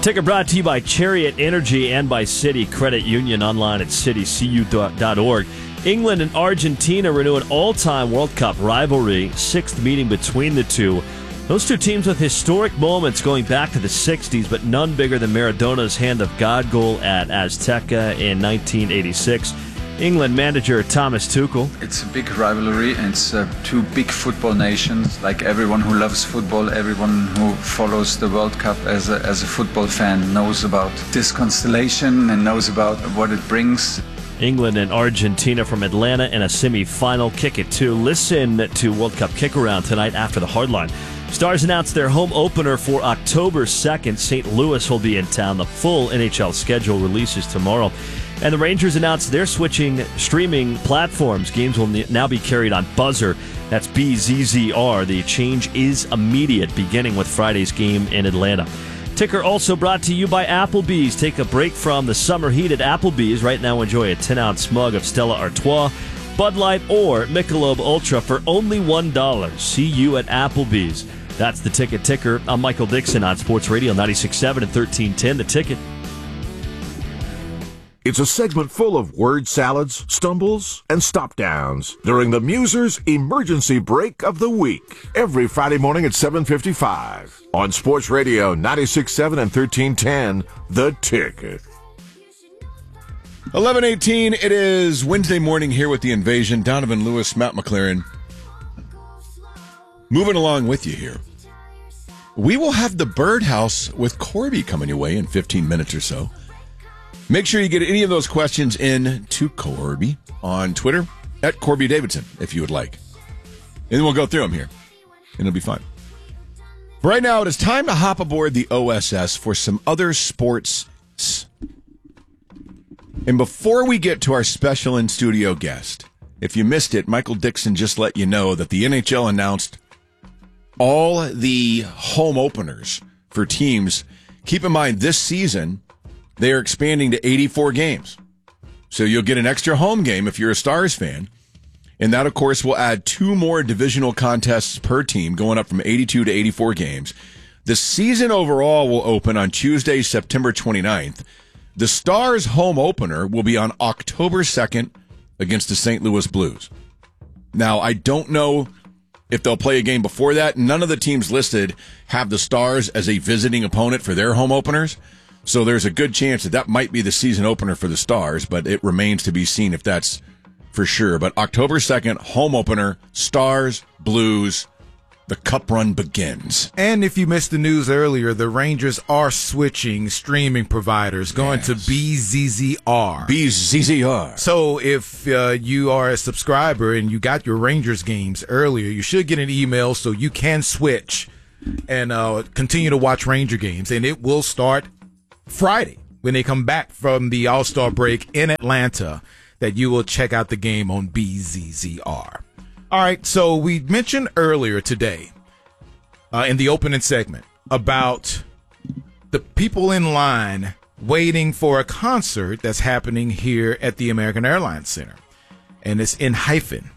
Ticker brought to you by Chariot Energy and by City Credit Union, online at citycu.org. England and Argentina renew an all-time World Cup rivalry, sixth meeting between the two. Those two teams with historic moments going back to the 60s, but none bigger than Maradona's hand of God goal at Azteca in 1986. England manager Thomas Tuchel. It's a big rivalry, and it's two big football nations. Like everyone who loves football, everyone who follows the World Cup as a football fan knows about this constellation and knows about what it brings. England and Argentina from Atlanta in a semi-final. Kick it to. Listen to World Cup Kick-Around tonight after the Hardline. Stars announced their home opener for October 2nd. St. Louis will be in town. The full NHL schedule releases tomorrow. And the Rangers announced they're switching streaming platforms. Games will now be carried on Buzzer. That's BZZR. The change is immediate, beginning with Friday's game in Atlanta. Ticker also brought to you by Applebee's. Take a break from the summer heat at Applebee's. Right now, enjoy a 10-ounce mug of Stella Artois, Bud Light, or Michelob Ultra for only $1. See you at Applebee's. That's the Ticker. I'm Michael Dixon on Sports Radio 96.7 and 1310. The Ticket. It's a segment full of word salads, stumbles, and stop-downs during the Musers Emergency Break of the Week. Every Friday morning at 7:55 on Sports Radio 96.7 and 1310, The Ticket. 11:18, it is Wednesday morning here with The Invasion. Donovan Lewis, Matt McLaren. Moving along with you here. We will have the Birdhouse with Corby coming your way in 15 minutes or so. Make sure you get any of those questions in to Corby on Twitter, at Corby Davidson, if you would like. And then we'll go through them here, and it'll be fun. For right now, it is time to hop aboard the OSS for some other sports. And before we get to our special in-studio guest, if you missed it, Michael Dixon just let you know that the NHL announced all the home openers for teams. Keep in mind, this season, they are expanding to 84 games. So you'll get an extra home game if you're a Stars fan. And that, of course, will add 2 more divisional contests per team, going up from 82 to 84 games. The season overall will open on Tuesday, September 29th. The Stars' home opener will be on October 2nd against the St. Louis Blues. Now, I don't know if they'll play a game before that. None of the teams listed have the Stars as a visiting opponent for their home openers. So there's a good chance that might be the season opener for the Stars, but it remains to be seen if that's for sure. But October 2nd, home opener, Stars, Blues, the Cup run begins. And if you missed the news earlier, the Rangers are switching streaming providers, going to BZZR. BZZR. So if you are a subscriber and you got your Rangers games earlier, you should get an email so you can switch and continue to watch Ranger games. And it will start Friday when they come back from the All-Star break in Atlanta, that you will check out the game on BZZR. All right, so we mentioned earlier today in the opening segment about the people in line waiting for a concert that's happening here at the American Airlines Center, and it's in Hyphen,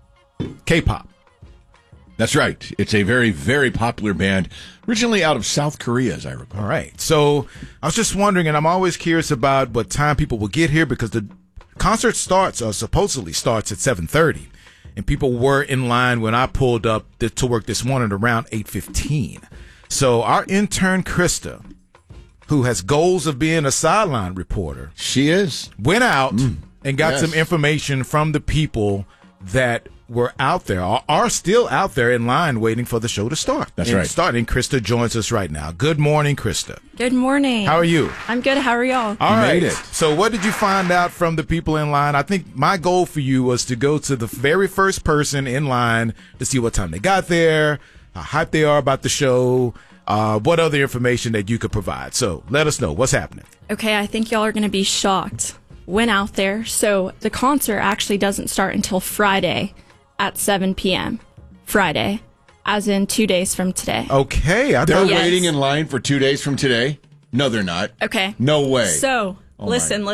K-pop. That's right. It's a very, very popular band, originally out of South Korea, as I recall. All right. So I was just wondering, and I'm always curious about what time people will get here, because the concert supposedly starts at 7:30, and people were in line when I pulled up to work this morning around 8:15. So our intern, Krista, who has goals of being a sideline reporter, she went out and got some information from the people that were out there, are still out there in line waiting for the show to start. That's right. Starting, Krista joins us right now. Good morning, Krista. Good morning. How are you? I'm good. How are y'all? All right. Made it. So what did you find out from the people in line? I think my goal for you was to go to the very first person in line to see what time they got there, how hyped they are about the show, what other information that you could provide. So let us know. What's happening? Okay, I think y'all are going to be shocked. Went out there. So the concert actually doesn't start until Friday at 7 p.m. Friday, as in 2 days from today. Okay. They're Yes. waiting in line for 2 days from today? No, they're not. Okay. No way. So, Oh listen.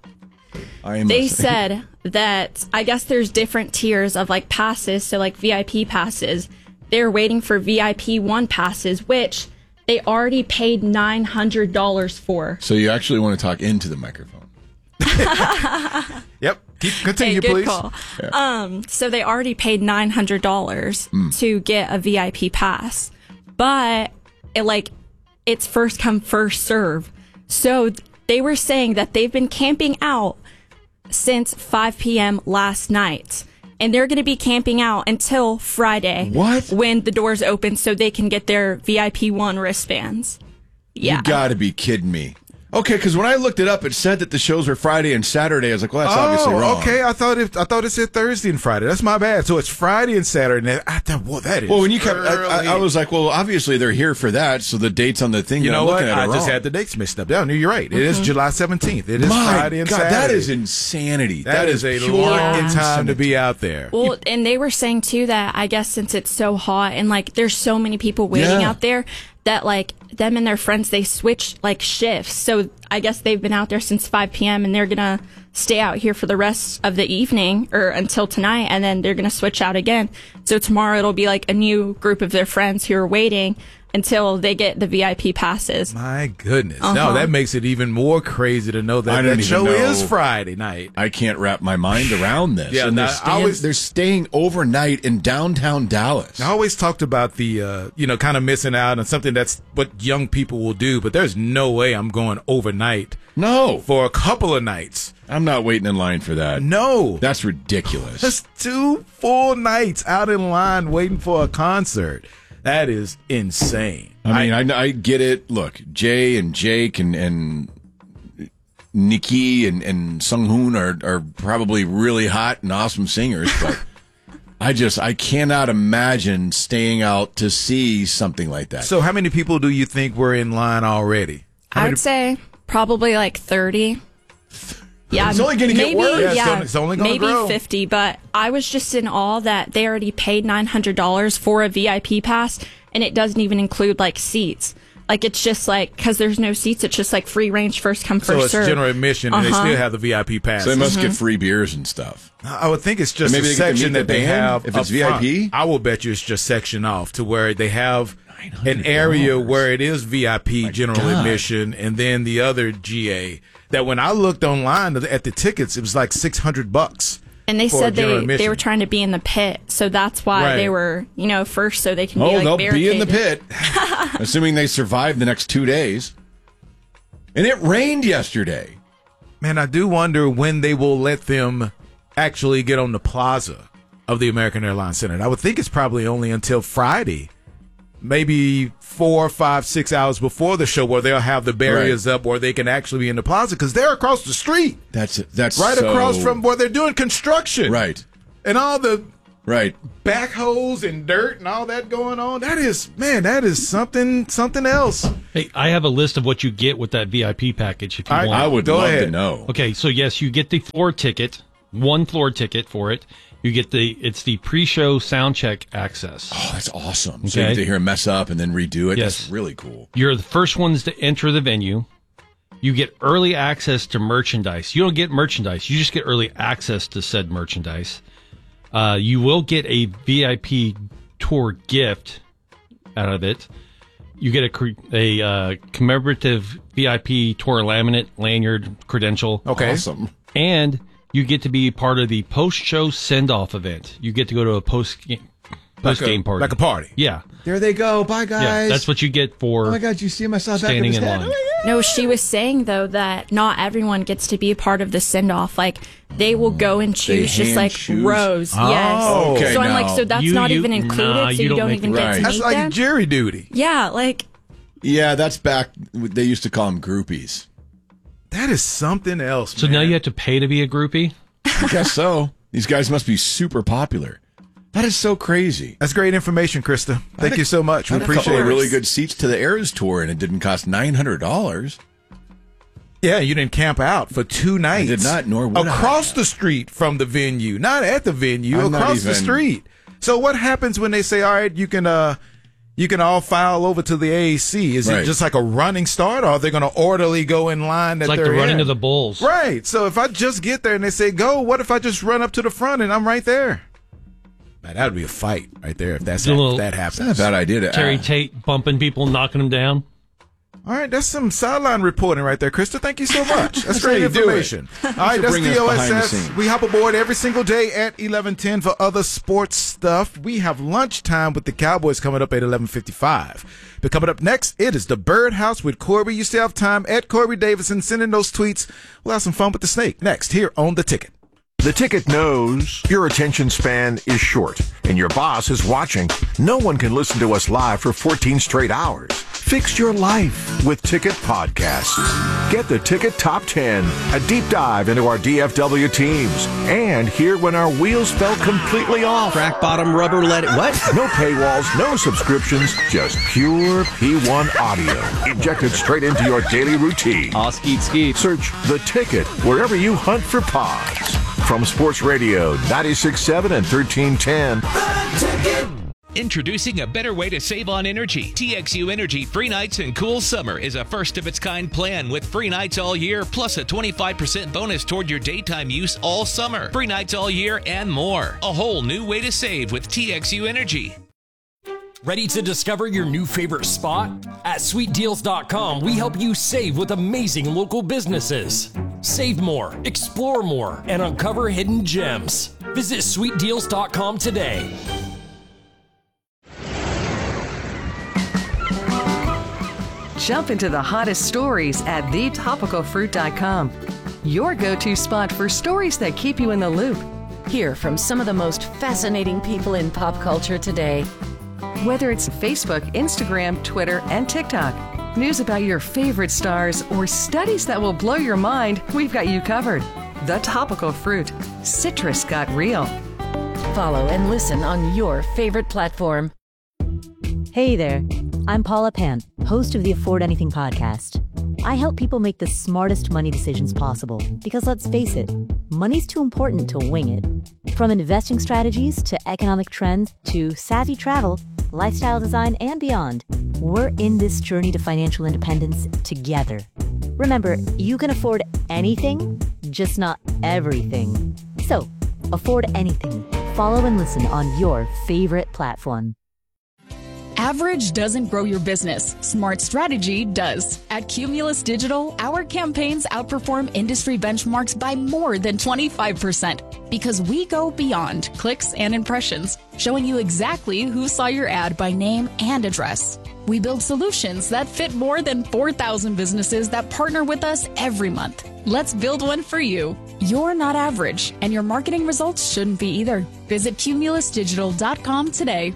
I am They listening. said that, I guess there's different tiers of like passes, so like VIP passes. They're waiting for VIP 1 passes, which they already paid $900 for. So you actually want to talk into the microphone. Yep. Continue, Hey, good please. call. So they already paid $900 to get a VIP pass, but it's first come, first serve. So they were saying that they've been camping out since 5 p.m. last night. And they're going to be camping out until Friday. What? When the doors open so they can get their VIP 1 wristbands. Yeah. You got to be kidding me. Okay, because when I looked it up, it said that the shows were Friday and Saturday. I was like, well, that's obviously wrong. Okay. I thought it said Thursday and Friday. That's my bad. So it's Friday and Saturday. And I thought, well, that is. Well, when you kept, early. I was like, well, obviously they're here for that. So the dates on the thing, You know I'm what? looking at I are just wrong. had the dates mixed up. Down. You're right. It is July 17th. It is My Friday and God, Saturday. that is insanity. that is a pure long insanity. time to be out there. Well, and they were saying too that I guess since it's so hot and there's so many people waiting Yeah. out there that them and their friends, they switch shifts. So I guess they've been out there since 5 p.m. and they're going to stay out here for the rest of the evening or until tonight. And then they're going to switch out again. So tomorrow it'll be a new group of their friends who are waiting until they get the VIP passes. My goodness. No, that makes it even more crazy to know I that don't that even show know. is Friday night. I can't wrap my mind around this. Yeah, and now, they're staying overnight in downtown Dallas. I always talked about the, kind of missing out on something that's what young people will do, but there's no way I'm going overnight No, for a couple of nights. I'm not waiting in line for that. No. That's ridiculous. That's 2 full nights out in line waiting for a concert. That is insane. I mean, I get it. Look, Jay and Jake and Nikki and Sung Hoon are probably really hot and awesome singers, but I cannot imagine staying out to see something like that. So how many people do you think were in line already? I would say probably 30. Yeah, It's only gonna get maybe, worse. Yeah, it's only gonna maybe grow. 50. But I was just in awe that they already paid $900 for a VIP pass, and it doesn't even include seats. It's just because there's no seats, it's just free range, first come, So first it's serve. general admission, and they still have the VIP pass. So they must get free beers and stuff. I would think it's just Maybe a they get to section meet that the they band have if it's up front. VIP? I will bet you it's just sectioned off to where they have an area where it is VIP general God. admission, and then the other GA. That when I looked online at the tickets, it was $600. And they for said general they admission. were trying to be in the pit, so that's why Right. they were, first, so they can Oh, be they'll barricaded. be in the pit, assuming they survive the next 2 days. And it rained yesterday. Man, I do wonder when they will let them actually get on the plaza of the American Airlines Center. I would think it's probably only until Friday, maybe 4, 5, 6 hours before the show, where they'll have the barriers up where they can actually be in the plaza because they're across the street, That's right so- across from where they're doing construction, Right, and all the right. backhoes and dirt and all that going on. That is something else. Hey, I have a list of what you get with that VIP package if you I- want. I would Go love ahead. to know. Okay, so yes, you get the floor ticket, one floor ticket for it. You get it's the pre-show sound check access. Oh, that's awesome. So you Okay. get to hear him mess up and then redo it. Yes. That's really cool. You're the first ones to enter the venue. You get early access to merchandise. You don't get merchandise. You just get early access to said merchandise. You will get a VIP tour gift out of it. You get a commemorative VIP tour laminate, lanyard, credential. Okay. Awesome. And you get to be part of the post-show send-off event. You get to go to a post-game party. Like a party. Yeah. There they go. Bye, guys. Yeah, that's what you get for Oh my God! You see him? I saw standing in back of line. his head. No, she was saying though that not everyone gets to be a part of the send off. They will go and choose just hand choose? rows. Oh, yes. okay, So I'm now. so that's You- not you- even included. nah, so you you don't don't make even the get right. to That's meet like them. jury duty. Yeah, Yeah, that's back. They used to call them groupies. That is something else. So man. now you have to pay to be a groupie? I guess so. These guys must be super popular. That is so crazy. That's great information, Krista. Thank you so much. We I had a couple appreciate of it. really good seats to the Eras tour, and it didn't cost $900. Yeah, you didn't camp out for 2 nights. did not, nor would I. across the street from the venue, not at the venue, I'm not across the even- street. So what happens when they say, "All right, you can all file over to the AAC"? Is Right. it just like a running start, or are they going to orderly go in line? It's like the running of the bulls. Right. So if I just get there and they say go, what if I just run up to the front and I'm right there? Man, that would be a fight right there if that happens. It's not a bad idea. Terry Tate bumping people, knocking them down. All right, that's some sideline reporting right there, Krista. Thank you so much. That's great how you do information. All right, that's bring us behind the DOSS. scenes. We hop aboard every single day at 11:10 for other sports stuff. We have lunchtime with the Cowboys coming up at 11:55. But coming up next, it is the Birdhouse with Corby. You still have time at Corby Davison. Send in those tweets. We'll have some fun with the snake next here on The Ticket. The Ticket knows your attention span is short and your boss is watching. No one can listen to us live for 14 straight hours. Fix your life with Ticket Podcasts. Get the Ticket Top 10, a deep dive into our DFW teams, and hear when our wheels fell completely off. Crack bottom rubber what? No paywalls, no subscriptions, just pure P1 audio injected straight into your daily routine. Aw, skeet. Search The Ticket wherever you hunt for pods. From Sports Radio 96.7 and 1310. Introducing a better way to save on energy. TXU Energy Free Nights and Cool Summer is a first-of-its-kind plan with free nights all year, plus a 25% bonus toward your daytime use all summer. Free nights all year and more. A whole new way to save with TXU Energy. Ready to discover your new favorite spot? At SweetDeals.com, we help you save with amazing local businesses. Save more, explore more, and uncover hidden gems. Visit SweetDeals.com today. Jump into the hottest stories at thetopicalfruit.com. Your go-to spot for stories that keep you in the loop. Hear from some of the most fascinating people in pop culture today. Whether it's Facebook, Instagram, Twitter, and TikTok, news about your favorite stars, or studies that will blow your mind, we've got you covered. The Topical Fruit. Citrus got real. Follow and listen on your favorite platform. Hey there, I'm Paula Pant, host of the Afford Anything podcast. I help people make the smartest money decisions possible because let's face it, money's too important to wing it. From investing strategies to economic trends to savvy travel, lifestyle design, and beyond, we're in this journey to financial independence together. Remember, you can afford anything, just not everything. So, afford anything. Follow and listen on your favorite platform. Average doesn't grow your business. Smart strategy does. At Cumulus Digital, our campaigns outperform industry benchmarks by more than 25% because we go beyond clicks and impressions, showing you exactly who saw your ad by name and address. We build solutions that fit more than 4,000 businesses that partner with us every month. Let's build one for you. You're not average, and your marketing results shouldn't be either. Visit cumulusdigital.com today.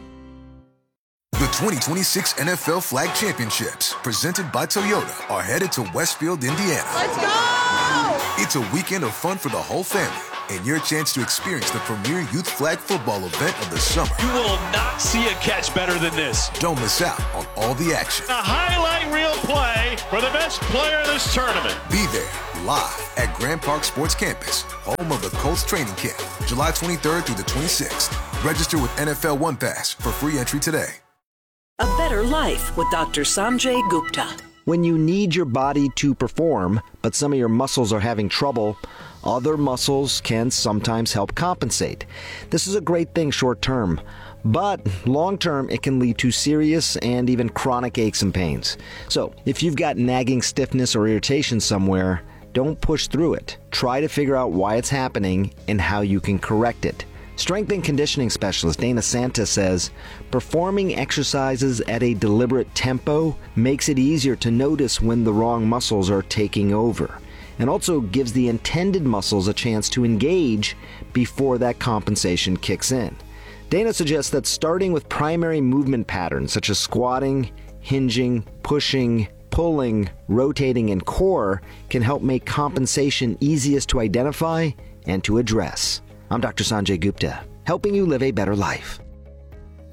The 2026 NFL Flag Championships, presented by Toyota, are headed to Westfield, Indiana. Let's go! It's a weekend of fun for the whole family and your chance to experience the premier youth flag football event of the summer. You will not see a catch better than this. Don't miss out on all the action. A highlight reel play for the best player in this tournament. Be there live at Grand Park Sports Campus, home of the Colts training camp, July 23rd through the 26th. Register with NFL One Pass for free entry today. A better life with Dr. Sanjay Gupta. When you need your body to perform, but some of your muscles are having trouble, other muscles can sometimes help compensate. This is a great thing short term, but long term it can lead to serious and even chronic aches and pains. So if you've got nagging stiffness or irritation somewhere, don't push through it. Try to figure out why it's happening and how you can correct it. Strength and conditioning specialist Dana Santa says, performing exercises at a deliberate tempo makes it easier to notice when the wrong muscles are taking over, and also gives the intended muscles a chance to engage before that compensation kicks in. Dana suggests that starting with primary movement patterns such as squatting, hinging, pushing, pulling, rotating, and core can help make compensation easiest to identify and to address. I'm Dr. Sanjay Gupta, helping you live a better life.